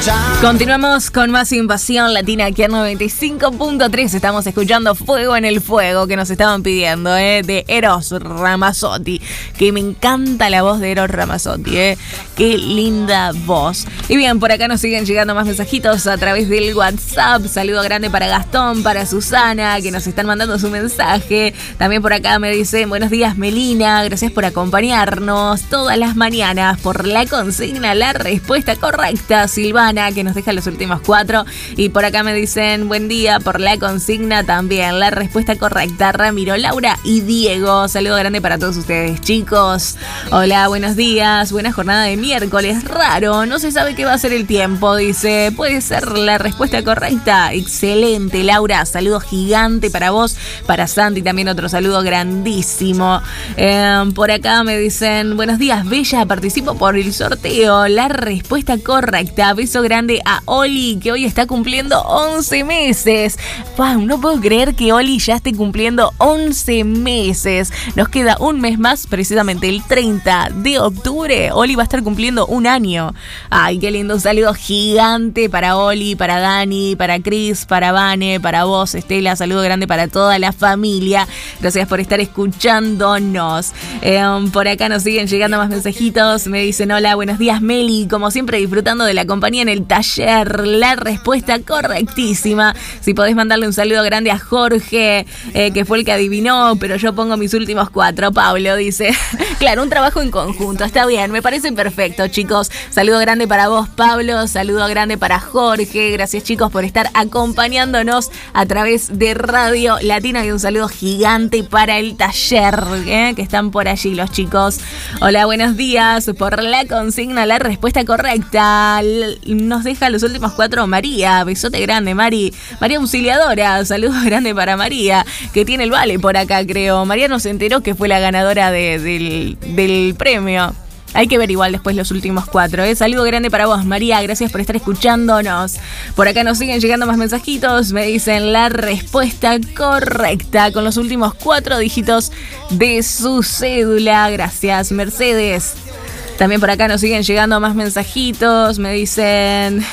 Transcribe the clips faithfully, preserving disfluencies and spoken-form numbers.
Continuamos con más Invasión Latina aquí en noventa y cinco punto tres. Estamos escuchando Fuego en el Fuego, que nos estaban pidiendo, ¿eh? De Eros Ramazzotti. Que me encanta la voz de Eros Ramazzotti, ¿eh? Qué linda voz. Y bien, por acá nos siguen llegando más mensajitos a través del WhatsApp. Saludo grande para Gastón, para Susana, que nos están mandando su mensaje. También por acá me dicen: buenos días, Melina. Gracias por acompañarnos todas las mañanas. Por la consigna, la respuesta correcta, Silvana, que nos deja los últimos cuatro. Y por acá me dicen: buen día, por la consigna también la respuesta correcta, Ramiro, Laura y Diego. Saludo grande para todos ustedes, chicos. Hola, buenos días, buena jornada de miércoles. Raro, no se sabe qué va a ser el tiempo, dice. Puede ser la respuesta correcta. Excelente, Laura, saludo gigante para vos, para Santi también otro saludo grandísimo. eh, por acá me dicen: buenos días, Bella, participo por el sorteo, la respuesta correcta. Beso grande a Oli, que hoy está cumpliendo once meses. Wow, no puedo creer que Oli ya esté cumpliendo once meses. Nos queda un mes más, precisamente el treinta de octubre. Oli va a estar cumpliendo un año. Ay, qué lindo. Un saludo gigante para Oli, para Dani, para Cris, para Vane, para vos, Estela. Saludo grande para toda la familia. Gracias por estar escuchándonos. Eh, por acá nos siguen llegando más mensajitos. Me dicen: hola, buenos días, Meli. Como siempre, disfrutando de la compañía en el taller. La respuesta correctísima. Si podés mandarle un saludo grande a Jorge, eh, que fue el que adivinó, pero yo pongo mis últimos cuatro. Pablo dice: claro, un trabajo en conjunto. Está bien, me parece perfecto, chicos. Saludo grande para vos, Pablo. Saludo grande para Jorge. Gracias, chicos, por estar acompañándonos a través de Radio Latina. Y un saludo gigante para el taller, eh, que están por allí los chicos. Hola, buenos días. Por la consigna, la respuesta correcta nos deja los últimos cuatro María. Besote grande, Mari. María Auxiliadora. Saludo grande para María, que tiene el vale por acá, creo. María nos enteró que fue la ganadora de, del, del premio. Hay que ver igual después los últimos cuatro, ¿eh? Saludo grande para vos, María. Gracias por estar escuchándonos. Por acá nos siguen llegando más mensajitos. Me dicen la respuesta correcta con los últimos cuatro dígitos de su cédula. Gracias, Mercedes. También por acá nos siguen llegando más mensajitos. Me dicen: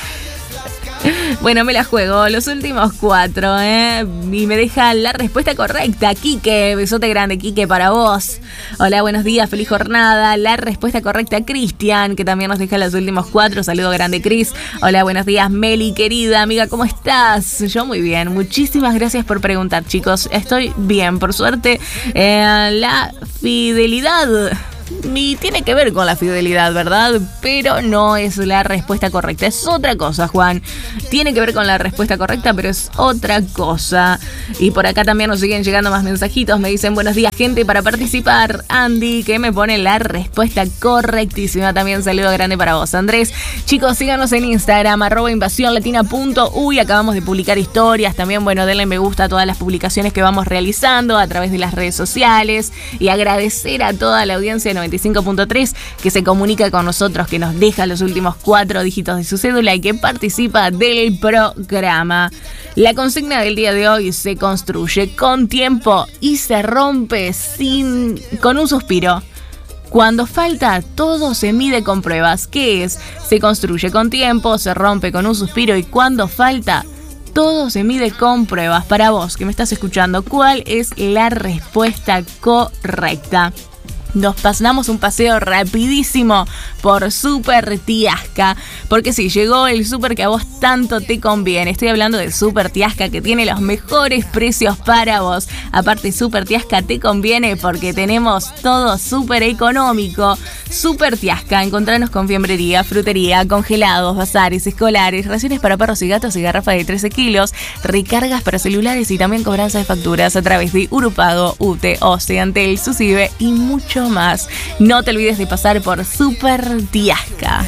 bueno, me la juego. Los últimos cuatro, ¿eh? Y me deja la respuesta correcta. Quique, besote grande, Quique, para vos. Hola, buenos días, feliz jornada. La respuesta correcta, Cristian, que también nos deja los últimos cuatro. Saludo grande, Cris. Hola, buenos días, Meli, querida amiga, ¿cómo estás? Yo muy bien. Muchísimas gracias por preguntar, chicos. Estoy bien, por suerte. Eh, la fidelidad... ni tiene que ver con la fidelidad, ¿verdad? Pero no es la respuesta correcta. Es otra cosa, Juan. Tiene que ver con la respuesta correcta, pero es otra cosa. Y por acá también nos siguen llegando más mensajitos. Me dicen: buenos días, gente, para participar. Andy, que me pone la respuesta correctísima. También saludo grande para vos, Andrés. Chicos, síganos en Instagram, arroba invasiónlatina.uy. Acabamos de publicar historias. También, bueno, denle me gusta a todas las publicaciones que vamos realizando a través de las redes sociales. Y agradecer a toda la audiencia de noventa y cinco punto tres que se comunica con nosotros, que nos deja los últimos cuatro dígitos de su cédula y que participa del programa. La consigna del día de hoy: se construye con tiempo y se rompe sin con un suspiro. Cuando falta, todo se mide con pruebas. ¿Qué es? Se construye con tiempo, se rompe con un suspiro y cuando falta, todo se mide con pruebas. Para vos que me estás escuchando, ¿cuál es la respuesta correcta? Nos pasamos un paseo rapidísimo por Super Tiasca, porque sí, llegó el súper que a vos tanto te conviene. Estoy hablando de Super Tiasca, que tiene los mejores precios para vos. Aparte, Super Tiasca te conviene porque tenemos todo súper económico. Super Tiasca, encontranos con fiambrería, frutería, congelados, bazares escolares, raciones para perros y gatos y garrafa de trece kilos, recargas para celulares y también cobranza de facturas a través de Urupago, U T E, Oceantel, Sucibe y mucho más. No te olvides de pasar por Super Tiasca.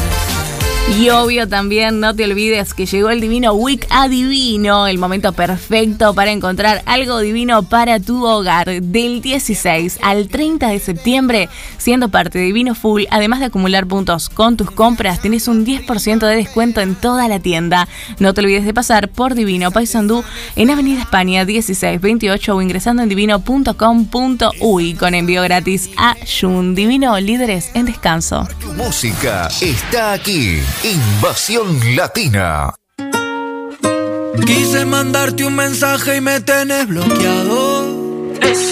Y obvio también no te olvides que llegó el Divino Week Adivino, el momento perfecto para encontrar algo divino para tu hogar. Del dieciséis al treinta de septiembre, siendo parte de Divino Full, además de acumular puntos con tus compras, tenés un diez por ciento de descuento en toda la tienda. No te olvides de pasar por Divino Paysandú en Avenida España dieciséis veintiocho o ingresando en divino punto com punto uy con envío gratis a Jun. Divino, líderes en descanso. Tu música está aquí. Invasión Latina. Quise mandarte un mensaje y me tenés bloqueado.